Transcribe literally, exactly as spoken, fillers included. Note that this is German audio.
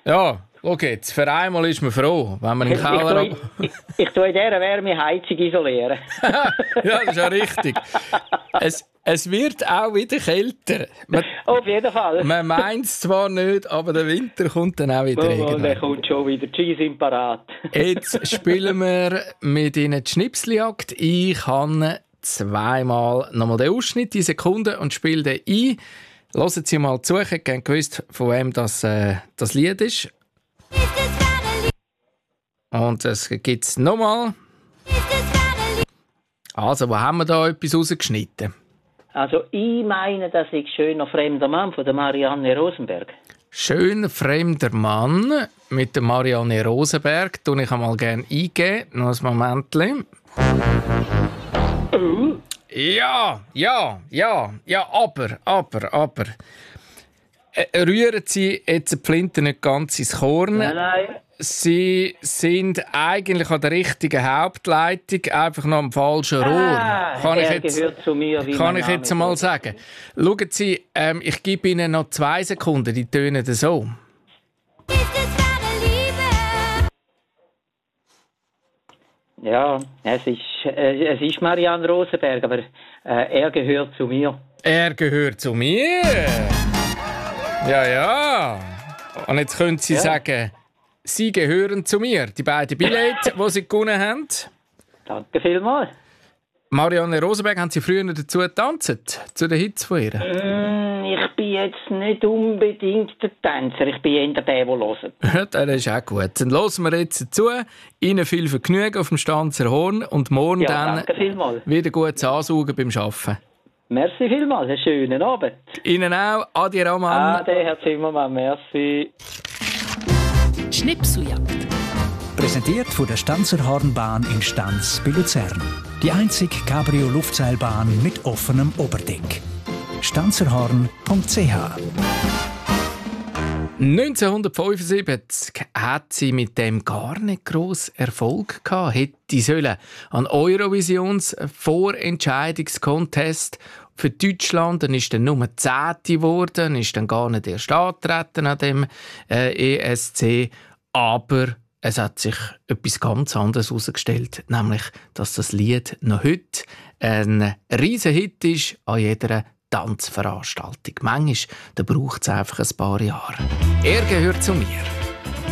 Ja, okay, jetzt für einmal ist man froh, wenn man im Keller... Ich, ich, ich, ich tue in dieser Wärme Heizung isolieren. Ja, das ist ja richtig. Es, es wird auch wieder kälter. Man, Auf jeden Fall. Man meint es zwar nicht, aber der Winter kommt dann auch wieder oh, irgendwann. Der kommt schon wieder. Die Ski sind parat. Jetzt spielen wir mit Ihnen die Schnipseljagd. Ich habe zweimal nochmal den Ausschnitt, die Sekunden, und spiele den ein. Hören Sie mal zu, ich hätte gerne gewusst, von wem das, äh, das Lied ist. Und es gibt es nochmal. Also, wo haben wir da etwas rausgeschnitten? Also, ich meine, das ist «Schöner fremder Mann» von der Marianne Rosenberg. «Schöner fremder Mann» mit der Marianne Rosenberg. Tue ich einmal gerne eingeben. Noch ein Momentchen. Uh. Ja, ja, ja, ja, aber, aber, aber. Äh, rühren Sie jetzt die Flinte nicht ganz ins Korn. Nein, nein. Sie sind eigentlich an der richtigen Hauptleitung, einfach noch am falschen Rohr. Ah, kann er ich jetzt, gehört zu mir, wie kann mein ich Name jetzt einmal ist. sagen. Schauen Sie, ähm, ich gebe Ihnen noch zwei Sekunden, die tönen so. Ja, es ist, äh, es ist Marianne Rosenberg, aber äh, er gehört zu mir. Er gehört zu mir. Ja, ja. Und jetzt können Sie Ja. sagen, Sie gehören zu mir. Die beiden Billette, die Sie gewonnen haben. Danke vielmals. Marianne Rosenberg, haben Sie früher dazu getanzt? Zu den Hits von ihr? Mm, ich bin jetzt nicht unbedingt der Tänzer, ich bin eher der, der hört. Ja, das ist auch gut. Dann hören wir jetzt dazu. Ihnen viel Vergnügen auf dem Stanzer Horn und morgen Ja, dann danke vielmals. wieder gutes Ansaugen beim Arbeiten. Merci vielmals, einen schönen Abend. Ihnen auch. Adi Raman. Ade, Herr Zimmermann, merci. Schnipseljagd. Präsentiert von der Stanzer Hornbahn in Stanz bei Luzern. Die einzige Cabrio-Luftseilbahn mit offenem Oberdeck. stanzerhorn punkt c h neunzehnhundertfünfundsiebzig hat sie mit dem gar nicht gross Erfolg gehabt. Hätte sollen an Eurovisions Vorentscheidungskontest für Deutschland, dann ist dann nur Zehnte geworden, ist dann gar nicht erst angetreten an dem äh, E S C, aber es hat sich etwas ganz anderes herausgestellt, nämlich, dass das Lied noch heute ein riesen Hit ist an jeder Tanzveranstaltung. Manchmal braucht es einfach ein paar Jahre. Er gehört zu mir.